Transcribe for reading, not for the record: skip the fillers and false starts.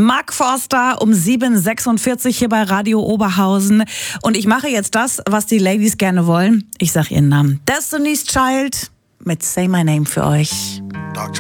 Mark Forster um 7:46 hier bei Radio Oberhausen. Und ich mache jetzt das, was die Ladies gerne wollen. Ich sag ihren Namen. Destiny's Child mit Say My Name für euch.